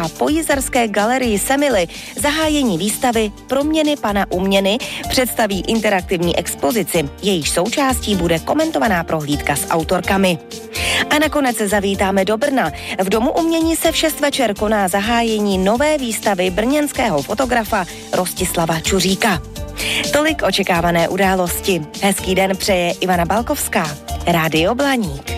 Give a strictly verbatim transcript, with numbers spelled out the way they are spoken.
a po Jizerské galerii Semily zahájení výstavy Proměny pana uměny představí interaktivní expozici. Jejíž součástí bude komentovaná prohlídka s autorkami. A nakonec se zavítáme do Brna. V Domu umění se v šest večer koná zahájení nové výstavy brněnského fotografa Rostislava Čuříka. Tolik očekávané události. Hezký den přeje Ivana Balkovská, Rádio Blaník.